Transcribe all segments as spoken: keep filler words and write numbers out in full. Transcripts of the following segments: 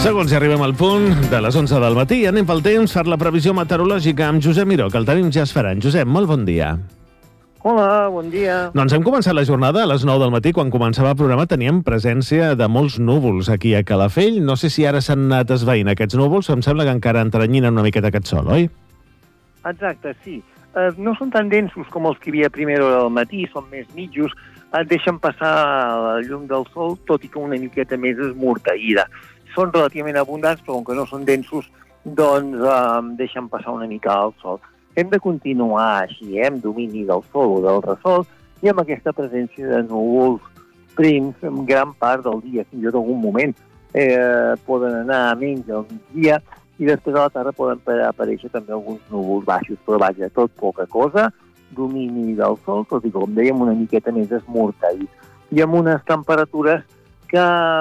Segons si arribem al punt de les onze del matí, anem pel temps per la previsió meteorològica amb Josep Miró, que el tenim ja esperant. Josep, molt bon dia. Hola, bon dia. Doncs hem començat la jornada a les nou del matí. Quan començava el programa teníem presència de molts núvols aquí a Calafell. No sé si ara s'han anat esvaint aquests núvols, em sembla que encara entranyinen una miqueta aquest sol, oi? Exacte, sí. Uh, no són tan densos com els que hi havia a primera hora del matí, són més mitjos, et deixen passar la llum del sol, tot i que una miqueta més esmorteïda. Són relativament abundants, però com que no són densos, doncs uh, deixen passar una mica el sol. Hem de continuar així, eh, amb domini del sol o del ressol, i amb aquesta presència de núvols prims en gran part del dia. Fins i tot algun moment eh, poden anar a menys al migdia, i després a la tarda poden aparèixer també alguns núvols baixos, però vaja, tot poca cosa, domini del sol, tot i com dèiem, una miqueta més esmorteït. I amb unes temperatures que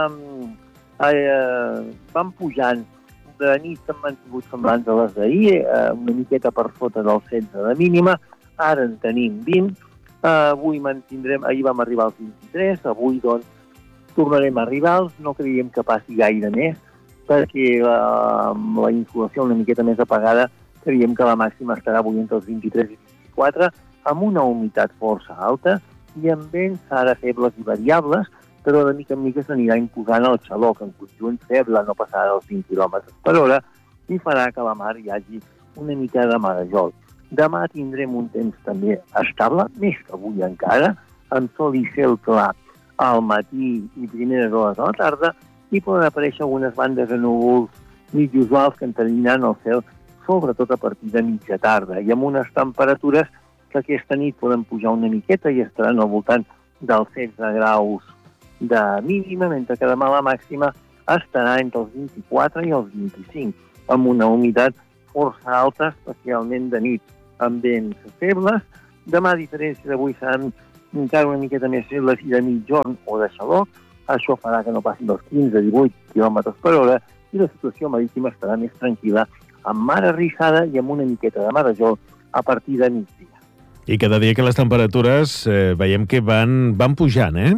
eh, van pujant. De nit s'han mantingut semblants a les d'ahir, eh, una miqueta per sota del setze de mínima, ara en tenim vint, eh, avui mantindrem, ahir vam arribar als vint-i-tres, avui doncs tornarem a arribar, no creiem que passi gaire més, perquè la, la insolació una miqueta més apagada, creiem que la màxima estarà avui entre els vint-i-tres i vint-i-quatre, amb una humitat força alta i amb vents ara febles i variables, però de mica en mica s'anirà imposant el xaloc en conjunt feble, no passarà dels vint quilòmetres per hora, i farà que a la mar hi hagi una mica de marejol. Demà tindrem un temps també estable, més que avui encara, amb sol i cel clar al matí i primeres hores de la tarda, i poden aparèixer algunes bandes de núvols mig usuals que enterinaran el cel, sobretot a partir de mitja tarda, i amb unes temperatures que aquesta nit poden pujar una miqueta i estaran al voltant dels setze graus de mínima, mentre que demà la màxima estarà entre els vint-i-quatre i els vint-i-cinc, amb una humitat força alta, especialment de nit, amb vents febles. Demà, a diferència d'avui, seran encara una miqueta més febles i de mitjorn o de xaloc. Això farà que no passin dels quinze a divuit quilòmetres per hora i la situació marítima estarà més tranquil·la, amb mar arrissada i amb una miqueta de marejol a partir de migdia. I cada dia que les temperatures eh, veiem que van, van pujant, eh?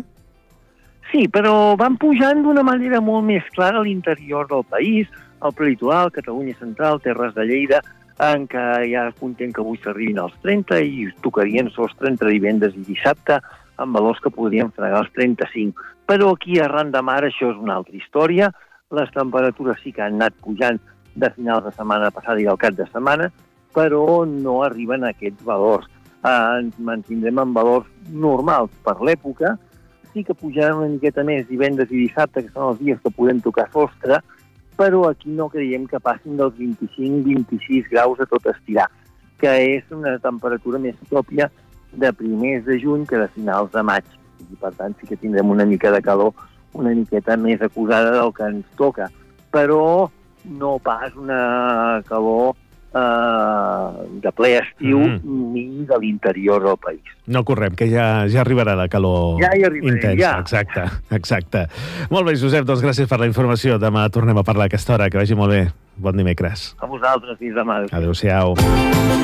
Sí, però van pujant d'una manera molt més clara a l'interior del país, al prelitoral, Catalunya central, Terres de Lleida, en què ja contem que avui s'arribin als trenta i tocarien sols trenta divendres i dissabte, amb valors que podrien fregar els trenta-cinc. Però aquí, arran de mar, això és una altra història. Les temperatures sí que han anat pujant de finals de setmana passada i al cap de setmana, però no arriben a aquests valors. Eh, ens mantindrem en valors normals per l'època. Sí que pujaran una miqueta més divendres i dissabte, que són els dies que podem tocar sostre, però aquí no creiem que passin dels vint-i-cinc a vint-i-sis graus a tot estirar, que és una temperatura més pròpia de primers de juny que de finals de maig. I, per tant, sí que tindrem una mica de calor una miqueta més acusada del que ens toca, però no pas una calor eh, de ple estiu mm. ni de l'interior del país. No correm, que ja, ja arribarà la calor ja hi arribaré, intensa. Ja. Exacte, exacte. Molt bé, Josep, doncs gràcies per la informació. Demà tornem a parlar a aquesta hora. Que vagi molt bé. Bon dimecres. A vosaltres, fins demà. Adéu-siau.